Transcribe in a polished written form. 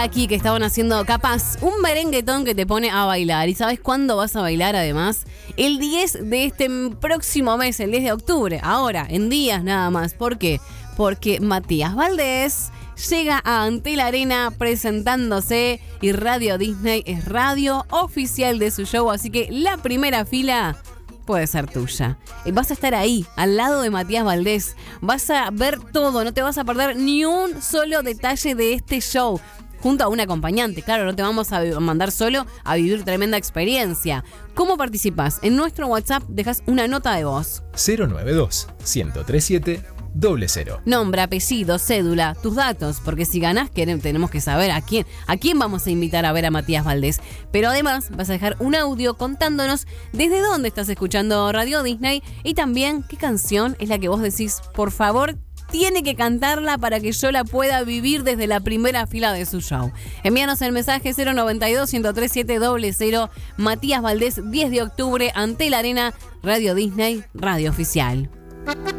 Aquí que estaban haciendo capaz un merenguetón que te pone a bailar. ¿Y sabes cuándo vas a bailar además? El 10 de este próximo mes, el 10 de octubre. Ahora, en días nada más. ¿Por qué? Porque Matías Valdés llega a Antel Arena presentándose y Radio Disney es radio oficial de su show. Así que la primera fila puede ser tuya. Vas a estar ahí, al lado de Matías Valdés. Vas a ver todo, no te vas a perder ni un solo detalle de este show. Junto a un acompañante, claro, no te vamos a mandar solo a vivir tremenda experiencia. ¿Cómo participás? En nuestro WhatsApp dejas una nota de voz. 092-1037-00. Nombre, apellido, cédula, tus datos, porque si ganás tenemos que saber a quién vamos a invitar a ver a Matías Valdés. Pero además vas a dejar un audio contándonos desde dónde estás escuchando Radio Disney y también qué canción es la que vos decís, por favor, tiene que cantarla para que yo la pueda vivir desde la primera fila de su show. Envíanos el mensaje 092-1037-00. Matías Valdés, 10 de octubre, Antel Arena, Radio Disney, radio oficial.